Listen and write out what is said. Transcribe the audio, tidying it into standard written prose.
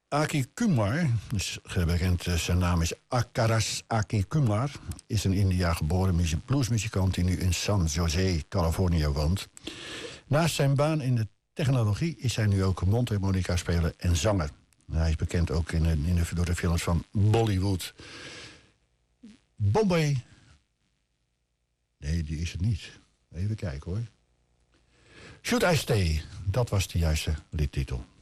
Aki Kumar, dus bekend, zijn naam is Akaras Aki Kumar, is in India geboren bluesmuzikant die nu in San Jose, Californië woont. Naast zijn baan in de technologie is hij nu ook mondharmonica-speler en zanger. Hij is bekend ook door de films van Bollywood. Bombay. Nee, die is het niet. Even kijken hoor. Should I Stay, dat was de juiste liedtitel.